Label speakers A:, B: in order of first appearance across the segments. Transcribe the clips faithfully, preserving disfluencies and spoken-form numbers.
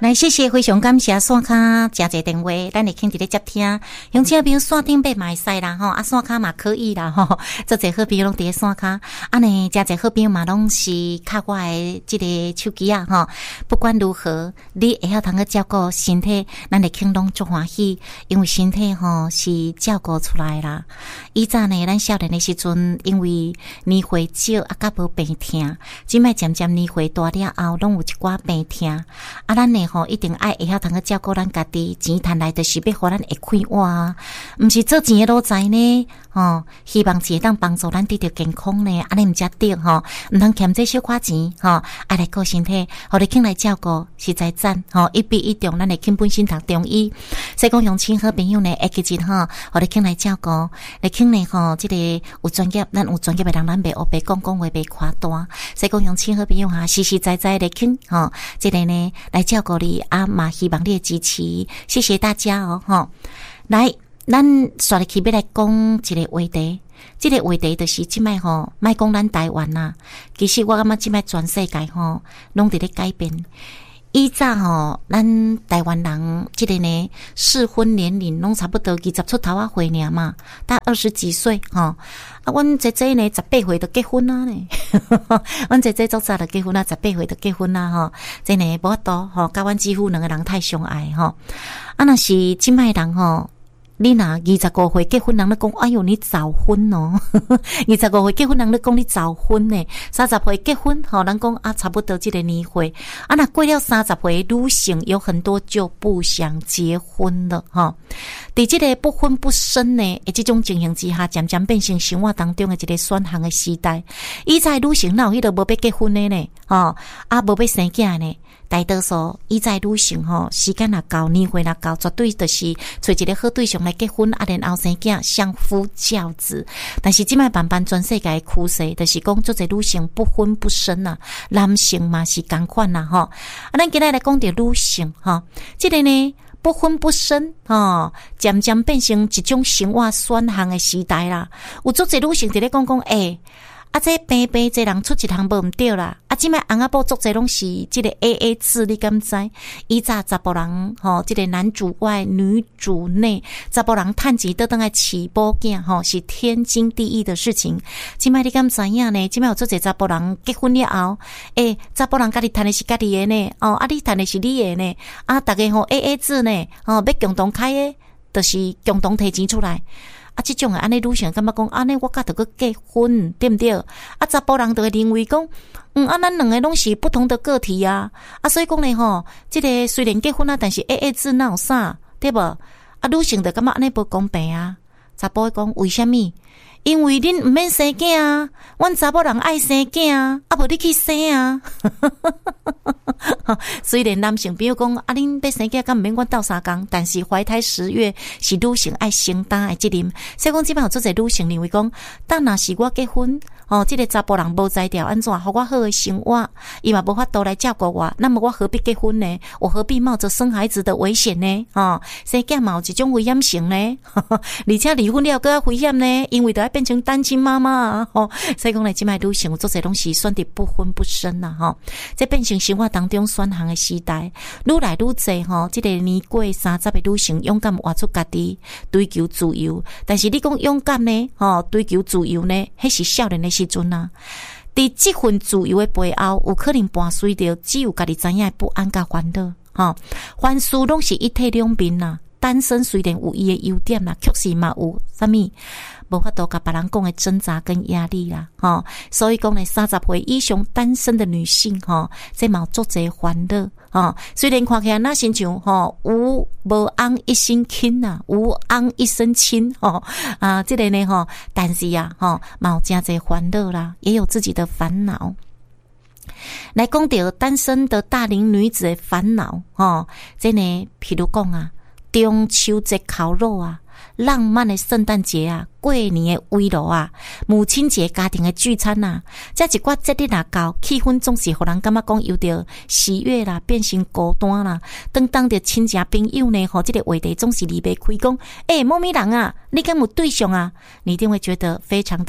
A: 来，谢谢，非常感谢线卡真侪电话，咱会肯伫咧接听。用这边线顶八嘛会使啦吼，啊线卡嘛可以啦吼。做侪好朋友拢伫咧线卡，啊呢，真侪好朋友嘛拢是靠我的这个手机啊吼。不管如何，你会晓通去照顾身体，咱会肯拢足欢喜，因为身体吼是照顾出来啦。以前呢，咱少年的时阵，因为年岁少啊，甲无病痛，即摆渐渐年岁大了后，拢有一寡病痛，啊，咱呢。吼，一定爱会晓通去照顾咱家己，钱赚来就是要互咱会开碗啊，毋是做钱的路财呢。吼，希望是会当帮助咱得到健康呢，安尼毋才对吼，毋通欠这小块钱吼，爱来顾身体，互你肯来照顾，实在赞吼，一比一中，咱会肯本身读中医，所以讲用亲好朋友呢，会记真吼，互你肯来照顾，来肯呢吼，即、这个有专业，咱有专业的人，咱袂黑白讲讲话袂夸大，所以讲用亲好朋友哈，实实在在的肯吼，即、这个呢来照顾你啊嘛，希望你的支持，谢谢大家哦吼，来。咱刷入去要来讲一个话题，这个话题就是即摆吼，莫讲咱台湾啦，其实我感觉即摆全世界吼，拢伫咧改变。以前吼，咱台湾人即个呢，适婚年龄拢差不多二十出头啊岁尔嘛，大二十几岁吼。啊，阮姐姐呢，十八岁就结婚啦呢，阮姐姐早早就结婚啦，十八岁就结婚啦吼。真呢无法度吼，甲阮几乎两个人太相爱吼。啊，若是即摆人吼。你若二十五岁结婚，人咧讲，哎哟，你早婚哦！二十五岁结婚，人咧讲你早婚呢。三十岁结婚，吼，人讲啊，差不多这个年岁。啊，那过了三十岁，女性有很多就不想结婚了，哈。伫这个不婚不生呢，诶，这种情形之下，渐渐变成生活当中的一个选项的时代。以前女性哪有迄个无要结婚的呢？吼，啊，无要生囝呢？大多数以前女性吼，时间若到，年岁若到，绝对就是找一个好对象来结婚，啊，然后生囝，相夫教子。但是即摆慢慢全世界的趋势，就是讲做侪女性不婚不生啊，男性嘛是同款啦吼。啊，咱今日来讲着女性吼，即个呢不婚不生吼，渐渐变成一种生活选项的时代啦。有做侪女性伫咧讲讲诶。啊，这平平这人出一项无毋对啦！啊，即摆翁仔某做这拢是即个 A A 制，你敢知？以前查甫人吼，即个男主外女主内，查甫人趁钱倒转来饲某囝吼，是天经地义的事情。即摆你敢知影呢？即摆有做这查甫人结婚了后，诶、欸，查甫人家己趁的是家己的呢，哦，啊，你趁的是你的呢，啊，大家吼 A A 制呢，哦，要共同开的，就是共同摕钱出来。啊，这种诶，安尼女性感觉讲，安尼我甲着去结婚，对不对？啊，查甫人就会认为讲，嗯，啊，咱两个拢是不同的个体啊，啊，所以讲咧吼，这个虽然结婚啊，但是 A A 制哪有啥，对无？啊，女性就感觉安尼不公平啊。查甫会讲为什么？因为恁毋免生囝啊，阮查某人爱生囝啊，啊无你去生啊。虽然男性朋友讲啊，恁要生囝敢毋免阮斗相共，但是怀胎十月是女性爱承担的责任。所以讲，即摆有做者女性认为讲，但若是我结婚，哦，即、这个查甫人无才调安怎，互我好的生活，伊嘛无法度来照顾我，那么我何必结婚呢？我何必冒着生孩子的危险呢？哦，生囝嘛有一种危险性呢，而且离婚了更加危险呢，因为都要变成单亲妈妈啊！吼、哦，所以讲咧，即摆女性有做者拢是选择不婚不生啦，吼、哦，这变成生活当中选项的时代，愈来愈济吼，即、这个年过三十的女性勇敢活出家己，追求自由。但是你讲勇敢呢？吼、哦，追求自由呢？迄是少年的时阵啊。伫这份自由的背后，有可能伴随着只有家己知影的不安甲烦恼。吼、哦，凡事拢是一体两面啦。单身虽然有伊的优点啦，确实嘛有啥物无法度甲别人讲的挣扎跟压力啦，吼、哦，所以讲呢，三十岁以上单身的女性，吼、哦，这嘛有足侪烦恼，吼、哦，虽然看起来那亲像吼有无翁一身轻呐，有翁一身轻，吼、哦、啊，这个呢吼，但是啊，吼、哦，嘛有真侪烦恼啦，也有自己的烦恼。来讲到单身的大龄女子的烦恼，吼、哦，这呢，譬如讲啊。中秋节烤肉啊，浪漫的圣诞节啊，过年的围炉啊，母亲节家庭的聚餐啊，这一寡节日啊到，气氛总是互人感觉讲有着喜悦啦，变成孤单啦。当当着亲戚朋友呢，吼，这个话题总是离不开讲，诶、欸，猫咪人啊，你敢有对象啊？你一定会觉得非常的讨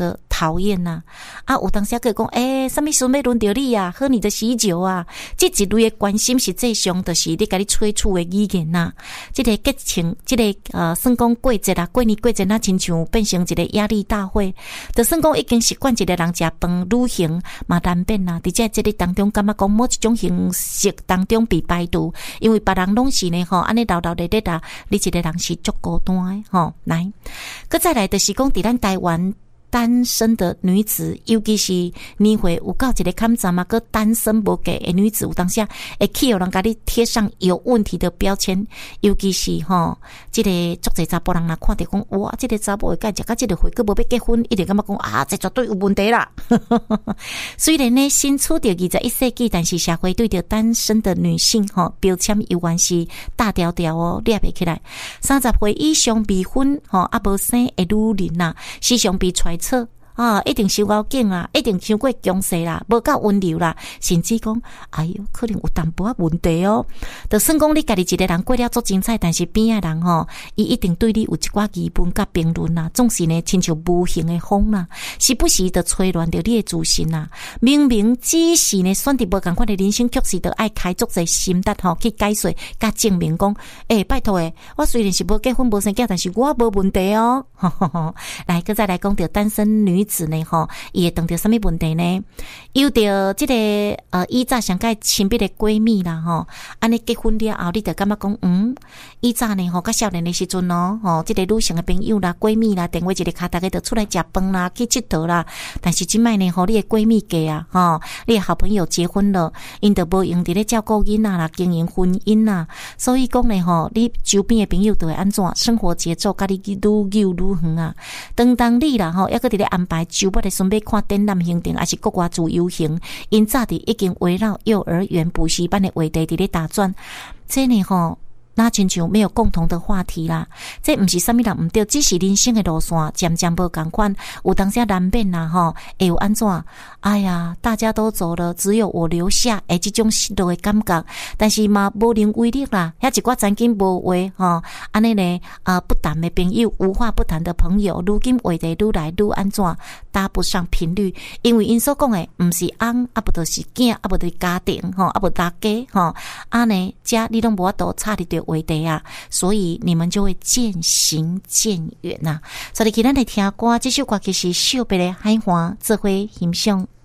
A: 讨厌呐、啊！啊，有当时个讲，诶、欸，什么时候要轮到你啊？喝你的喜酒啊！这一类的关心实际上就是你甲你催促的语言呐。这个激情，这个呃，算讲过节啦，过年过节那亲像变成一个压力大会。就算讲已经习惯一个人食饭、旅行嘛难免啦。伫这这个当中，感觉讲某一种形式当中被排除，因为别人拢是呢吼，安尼老老咧咧啦，你一个人是足孤单的吼。来，搁再来就是讲，伫咱台湾单身的女子，尤其是年岁有到一个坎站嘛，个单身无嫁的女子，有当下会去有人甲你贴上有问题的标签，尤其是吼，这个足侪查甫人若看到讲，哇，这个查甫会甲食到这个岁，佫无要结婚，一定感觉讲啊，这绝对有问题啦。虽然呢，身处着二十一世纪，但是社会对着单身的女性吼标签依然是大条条哦，抓袂起来。三十岁以上未婚吼啊无生的女人呐，时常被揣测啊，一定伤高劲啦，一定伤过强势啦，无够温柔啦，甚至讲，哎哟，可能有淡薄仔问题哦。就算讲你家己一个人过了足精彩，但是边仔人吼，伊一定对你有一寡疑问甲评论啦，总是呢亲像无形的风啦，时不时的吹乱着你的自信啦。明明只是呢选择无共款的人生，确实着爱开足侪心得吼去解说，甲证明讲，诶、欸，拜托诶，我虽然是无结婚无生囝，但是我无问题哦。来，搁再来讲着单身女子呢吼，伊会碰到什么问题呢？有着这个呃，以早上介亲密的闺蜜啦吼，安尼结婚了后，你就感觉讲，嗯，以早呢吼，较少年的时阵咯，吼，这个女性的朋友啦、闺蜜啦，电话一个卡，大家就出来食饭啦、去佚佗啦。但是即摆呢吼，你的闺蜜嫁啊，吼，你的好朋友结婚了，因就无用伫咧照顾囡仔啦、经营婚姻啦，所以讲呢吼，你周边的朋友就会安怎？生活节奏甲你愈悠愈远啊。当当你啦吼，抑个伫咧安排周末的准备看展览行程，还是国外自由行，因早伫已经围绕幼儿园补习班的话题伫咧打转，这呢吼。那亲像没有共同的话题啦，这不是什么人唔对，只是人生的路线渐渐无同款，有当时难免啦吼，会有安怎？哎呀，大家都走了，只有我留下，诶，这种失落的感觉，但是嘛无能为力啦，遐一寡曾经无话吼，安尼呢啊不谈的朋友，无话不谈的朋友，如今话题愈来愈安怎搭不上频率，因为因所讲的唔是翁，啊不就是囝，啊不就是家庭吼，啊不大家吼，安尼遮你拢无法度插入着话题啊，所以你们就会渐行渐远呐、啊。所以今天来听歌，这首歌其实小白的海华智慧欣赏。